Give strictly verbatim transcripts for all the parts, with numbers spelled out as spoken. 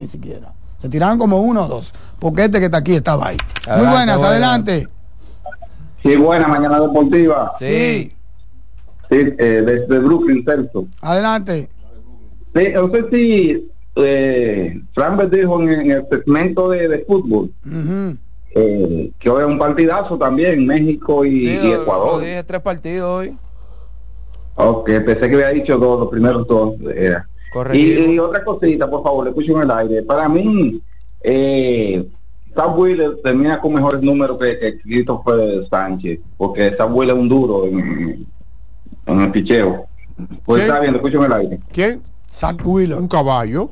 siquiera. Se tiraban como uno o dos, porque este que está aquí estaba ahí. Adelante, Muy buenas, buena. adelante. Sí, buena mañana deportiva. Sí. Sí, eh, desde Brooklyn, Celso. Adelante. Sí, no sé si eh, Fran dijo en, en el segmento de, de fútbol Uh-huh. eh, que hoy es un partidazo también, México y, Sí, y lo, Ecuador. lo dije, tres partidos hoy. Ok, pensé que había dicho dos, los primeros dos. Eh. Y, y otra cosita, por favor, le escucho en el aire. Para mí, eh, Sam Wheeler termina con mejores números que, que Christopher Sánchez, porque Sam Wheeler es un duro en, en el picheo. Pues ¿Quién? está bien, le escucho en el aire. ¿Quién? Zach Wheeler. Un caballo.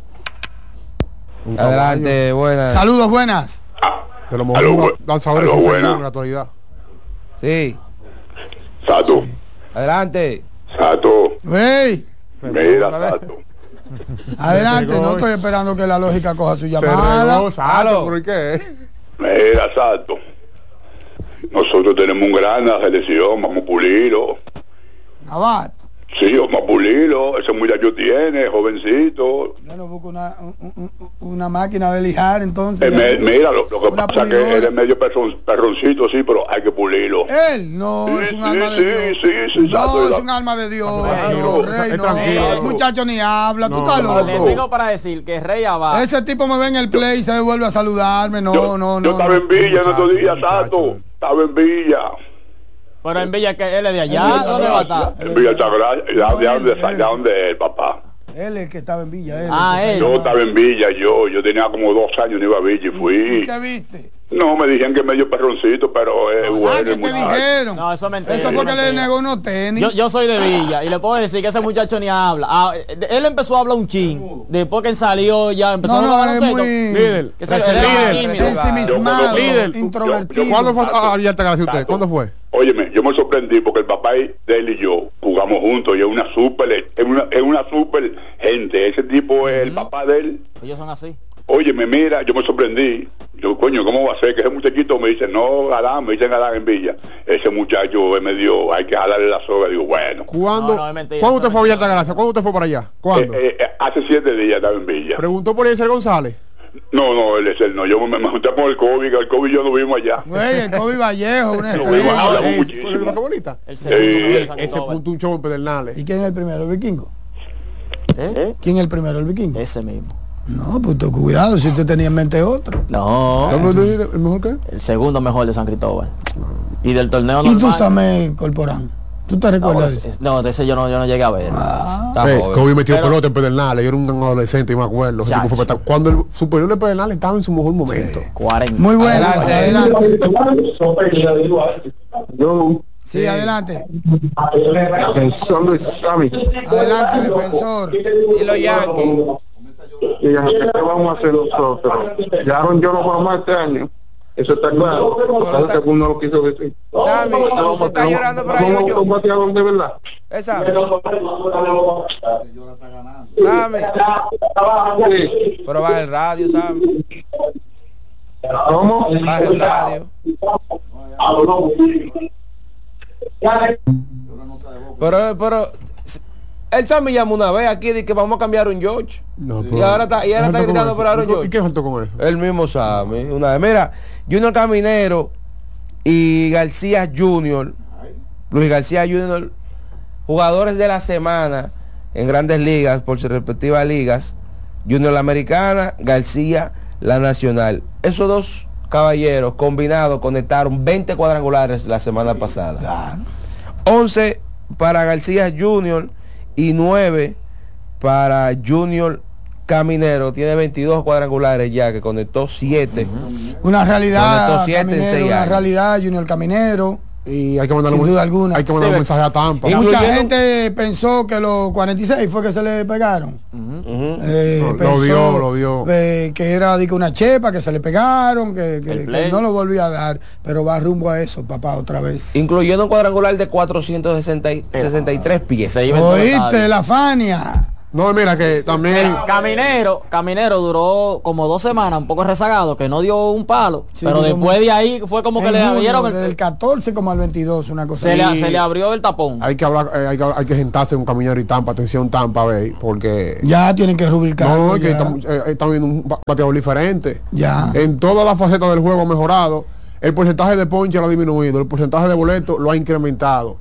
Un Adelante, caballo. buenas. Saludos, buenas. De los mejores lanzadores aló, que se buena. en la actualidad. Sí, Sato, adelante. Sato, Hey, mira, Sato. adelante, pegó no hoy. estoy esperando que la lógica coja su Se llamada. regó, Sato, Aló. ¿por qué? Mira, Sato. Nosotros tenemos un gran en la selección, vamos a pulirlo. Abad. Sí, vamos a pulirlo. Ese muchacho tiene, jovencito. Bueno, busco una, un- un- una máquina de lijar, entonces. Eh, me- mira, lo, lo que Una pasa es que pulidora. él es medio perron- perroncito, sí, pero hay que pulirlo. Él no Sí, es un sí, alma sí, de Dios. sí, sí, no Sato, es un alma de Dios. Tranquilo, No, Rey, es no. tranquilo. El muchacho ni habla, No, tú estás no, loco. Le tengo para decir que Rey Abad. Ese tipo me ve en el play y se vuelve a saludarme. No, yo, no, no. yo estaba no. en Villa en estos días, muchacho. Sato. Estaba en Villa. Pero en Villa que él es de allá, ¿dónde va a estar? En Villa Altagracia. ¿De No, dónde él, está? él. ¿De dónde es el papá? Él es el que estaba en Villa. Él, Ah, el que él. está Yo en- estaba en Villa, yo. Yo tenía como dos años, no iba a Villa y ¿Y fui. qué viste? No, me dijeron que medio perroncito, pero es Ah, bueno. ¿qué el te muchacho. dijeron? No, eso es mentira. Eso fue que le mentira. negó unos tenis. Yo, yo soy de Villa y le puedo decir que ese muchacho ni habla. Ah, eh, él empezó a hablar un chin. Después que él salió ya empezó No, a no, jugar es baloncesto. muy- Líder. Que se Ese le era líder. tímido. ensimismado, Líder. introvertido. ¿Cuándo fue a Abierta Gracia usted? ¿Cuándo fue? Óyeme, yo me sorprendí porque el papá de él y yo jugamos juntos y es una super, es una, es una super gente. Ese tipo es el papá de él. Ellos son así. Óyeme, mira, yo me sorprendí. Yo, coño, ¿cómo va a ser? Que ese muchachito me dice, no, Galán, me dicen Galán en Villa. Ese muchacho me dio, hay que jalarle la soga. Digo, bueno. ¿Cuándo, No, no, es mentira, ¿cuándo eso usted fue a es Abierta mentira. Gracia? ¿Cuándo usted fue para allá? ¿Cuándo? Eh, eh, hace siete días estaba en Villa. Preguntó por Eliezer González. No, no, él es él, no. Yo me, me junté con el COVID, que el COVID y yo nos vimos allá. Güey, el Kobe Vallejo, una Lo vimos, estrella. hablamos Ey, muchísimo. ¿qué bonita? El segundo Sí, mejor de San Ese Cristóbal. punto un show en Pedernales. ¿Y quién es el primero? ¿El vikingo? ¿Eh? ¿Quién es el primero? ¿El vikingo? Ese mismo. No, pues tú, cuidado, si usted tenía en mente otro. No. ¿Cómo te dice? ¿El mejor qué? El segundo mejor de San Cristóbal. Y del torneo ¿Y tú, normal. Samé Corporán? ¿Tú te No, recuerdas de eso? es- no, de ese yo no, yo no llegué a ver. Ah. Está Eh, joven. Kobe metió Pero- pelota en Pedernales. Yo era un adolescente y me acuerdo. Ese tipo fue Chacho. espectacular. Cuando el superior de Pedernales estaba en su mejor momento. cuarenta. Muy bueno, adelante. Yo, Sí, adelante. son Luis Sammy. Adelante, defensor. Y los Yankees. Y ya, ¿qué vamos a hacer nosotros? Ya Aaron yo no juego más este año. Eso está claro. Claro que uno lo quiso decir. Sammy, ¿tú estás llorando por ahí o yo? ¿Un bateador de verdad? Esa. Sammy. Sí. Pero baja el radio, Sammy. ¿Cómo? Baja el radio. Pero, pero, el Sammy llamó una vez aquí de que vamos a cambiar un George. No, Y ahora está, y ahora está gritando por Aaron ¿Y George. qué faltó con eso? El mismo Sammy. Una vez. Mira, Junior Caminero y García Junior, Luis García Junior, jugadores de la semana en Grandes Ligas por sus respectivas ligas. Junior la americana, García la nacional. Esos dos caballeros combinados conectaron veinte cuadrangulares la semana pasada. once para García Junior y nueve para Junior Caminero. Tiene veintidós cuadrangulares ya, que conectó siete. Una realidad, Conectó siete en Caminero, seis una años. realidad, Junior Caminero. Y hay que mandarle Sin un, duda alguna. hay que mandar Sí, un mensaje a Tampa. Y mucha Incluyendo- gente pensó que los cuarenta y seis fue que se le pegaron. Ujú. Eh, Lo- lo pensó, dio, lo dio. eh, que era digo, una chepa, que se le pegaron, que, que- El que play. no lo volvía a dar, pero va rumbo a eso, papá, otra vez. Incluyendo un cuadrangular de cuatrocientos sesenta y tres pies. Se iba en todo el ¿Oíste estadio. la Fania? No, mira que también... Caminero, Caminero duró como dos semanas un poco rezagado, que no dio un palo, sí, pero después de ahí fue como que le abrieron el... Del catorce como al veintidós, una cosa. Se, le, se le abrió el tapón. Hay que hablar, eh, hay que, hay que sentarse un Caminero y Tampa, atención Tampa, ve, porque... Ya tienen que rubricar. No, es que estamos eh, está viendo un bateador diferente. Ya. En todas las facetas del juego ha mejorado. El porcentaje de ponche lo ha disminuido, el porcentaje de boletos lo ha incrementado.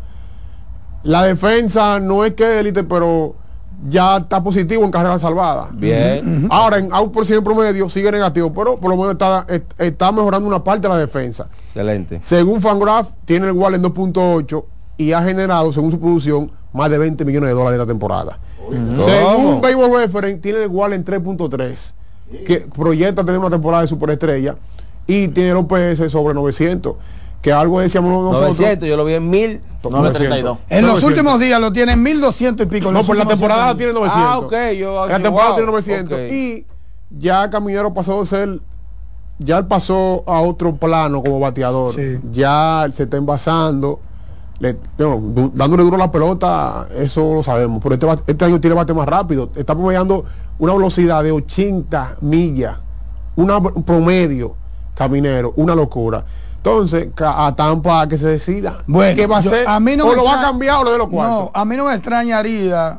La defensa no es que élite, pero ya está positivo en carrera salvada. Bien. Uh-huh. Ahora en out por cien promedio sigue negativo, pero por lo menos está, está mejorando una parte de la defensa. Excelente. Según Fangraph, tiene el WAR en dos punto ocho y ha generado, según su producción, más de veinte millones de dólares esta temporada. Uh-huh. Según Baseball Reference, tiene el WAR en tres punto tres, que proyecta tener una temporada de superestrella, y tiene el O P S sobre novecientos, que algo decíamos nosotros. novecientos, yo lo vi en mil novecientos treinta y dos. En los últimos días lo tiene en mil doscientos y pico. No, por la temporada tiene novecientos. Ah, ok. Yo, la temporada wow, tiene novecientos. Okay. Y ya Caminero pasó de ser, ya él pasó a otro plano como bateador. Sí. Ya se está envasando, le, no, du, dándole duro a la pelota, eso lo sabemos. Pero este, este año tiene bate más rápido. Está promediando una velocidad de ochenta millas, una, un promedio. Caminero, una locura. Entonces, a Tampa que se decida. Bueno, ¿qué va a yo, hacer? A mí no o me lo extra... va a cambiar o lo de los cuartos. No, a mí no me extrañaría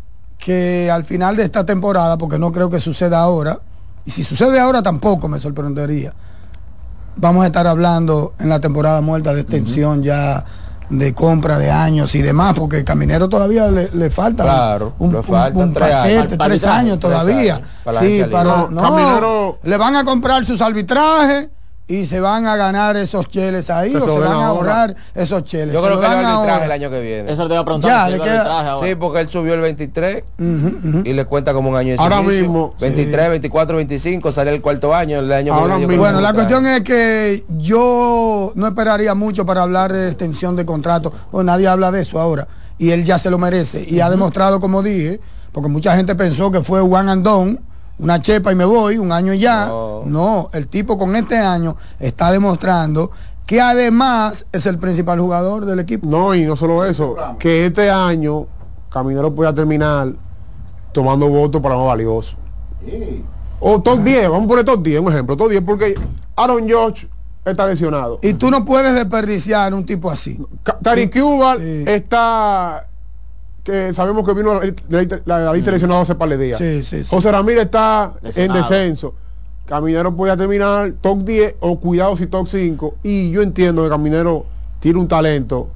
que al final de esta temporada, porque no creo que suceda ahora, y si sucede ahora tampoco me sorprendería, vamos a estar hablando en la temporada muerta de extensión uh-huh. ya de compra de años y demás, porque Caminero todavía le, le falta claro, un, le un, faltan un tres paquete, años. tres, Para, tres años, años todavía. Tres años, para sí, para, no, no, Caminero... le van a comprar sus arbitrajes y se van a ganar esos cheles ahí, o se van a ahorrar ahora. esos cheles. Yo se creo que el arbitraje ahora. El año que viene. Eso te iba a preguntar. Ya, si le el queda... ahora. Sí, porque él subió el veintitrés uh-huh, uh-huh. y le cuenta como un año de ahora servicio. mismo veintitrés, sí. veinticuatro, veinticinco, sale el cuarto año, el año ahora que viene. Bueno, la cuestión es que yo no esperaría mucho para hablar de extensión de contrato, o nadie habla de eso ahora, y él ya se lo merece, y uh-huh. ha demostrado, como dije, porque mucha gente pensó que fue one and done, una chepa y me voy, un año y ya. No. no, el tipo con este año está demostrando que además es el principal jugador del equipo. No, y no solo eso, que este año Caminero pueda terminar tomando votos para más valioso. Sí. O top diez, vamos a poner top diez, un ejemplo, top diez, porque Aaron Judge está lesionado. Y tú no puedes desperdiciar un tipo así. Tariq Cuba sí. está... que sabemos que vino la lista lesionado hace par de días. Sí, sí, sí. José Ramírez está lesionado. En descenso. Caminero podía terminar top diez o cuidado si top cinco. Y yo entiendo que Caminero tiene un talento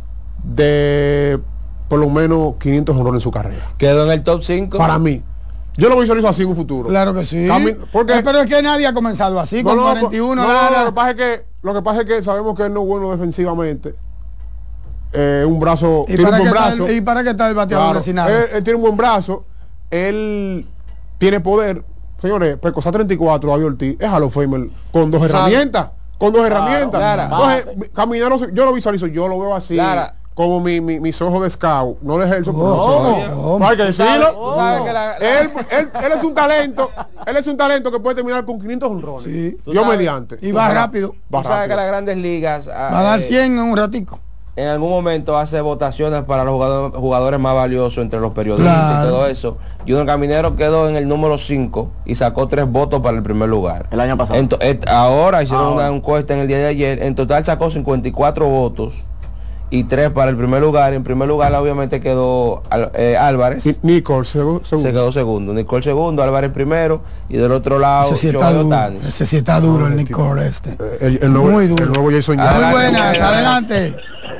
de por lo menos quinientos honrones en su carrera. Quedó en el top cinco. Para mí. Yo lo visualizo así en un futuro. Claro que sí. Camin porque, eh, pero es que nadie ha comenzado así, no, con no, cuarenta y uno. No, nada. lo que pasa es que lo que pasa es que sabemos que él no es bueno defensivamente. Eh, un brazo, ¿Y tiene para, un buen qué brazo. Está el, ¿Y para qué está el bateador claro, designado? Él, él tiene un buen brazo, él tiene poder. Señores, Pecosá treinta y cuatro, Javier Ortiz, es Hall of Famer con dos herramientas, con dos claro, herramientas. Clara. Entonces, Caminero, yo lo visualizo, yo lo veo así, Clara. Como mi, mi, mis ojos de scout, no de ejerzo. Oh, oh, no hay que decirlo. Oh, ¿sabes que la, la... Él, él, él es un talento, él es un talento que puede terminar con quinientos honrones. Sí. Yo mediante. Y va rápido. Va rápido. Sabes que las grandes ligas va a dar cien en un ratico. En algún momento hace votaciones para los jugadores, jugadores más valiosos entre los periodistas claro. y todo eso. Junior Caminero quedó en el número cinco y sacó tres votos para el primer lugar. El año pasado. Ento, et, ahora hicieron ahora. una encuesta en el día de ayer. En total sacó cincuenta y cuatro votos y tres para el primer lugar. En primer lugar obviamente quedó eh, Álvarez. Y Nicole segundo. Se quedó segundo. Nicole segundo, Álvarez primero. Y del otro lado, ese sí está duro. Ese sí está duro, el Nicole este. El, el nuevo, muy duro. El nuevo Jason Muy buenas, adelante.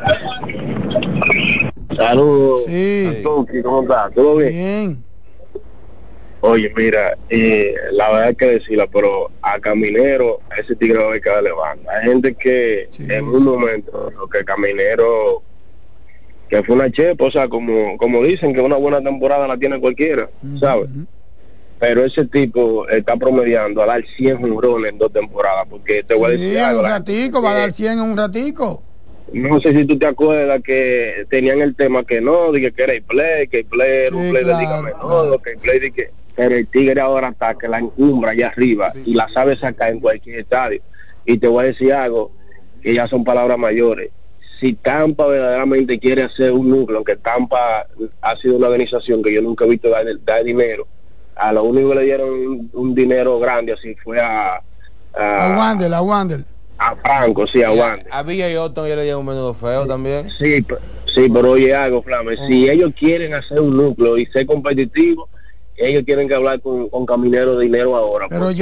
Saludos. Sí. ¿Cómo estás? ¿Todo bien? Bien. Oye, mira, eh, la verdad hay que decirla, pero a Caminero, a ese tigre va a que darle banda. Hay gente que sí, en un momento, lo que Caminero, que fue una chepa, o sea, como como dicen que una buena temporada la tiene cualquiera, uh-huh. ¿sabes? Pero ese tipo está promediando a dar cien jonrones en dos temporadas, porque te voy a decir sí, algo. un ratico, va a dar cien en un ratico. No sé si tú te acuerdas que tenían el tema que no, dije que era el play, que el play era sí, un play claro, de liga menor, claro. que el play de que... Pero el tigre ahora está que la encumbra allá arriba sí. y la sabe sacar en cualquier estadio. Y te voy a decir algo, que ya son palabras mayores. si Tampa verdaderamente quiere hacer un núcleo, aunque Tampa ha sido una organización que yo nunca he visto dar, dar dinero, a lo único que le dieron un, un dinero grande así fue a a, a Wander, a Wander. A Franco, sí, a Wander. A Villa y Otton yo le dieron un menudo feo sí, también. Sí, sí, pero oye algo, Flame, uh-huh. si ellos quieren hacer un núcleo y ser competitivos, ellos tienen que hablar con, con Caminero de dinero ahora. Pero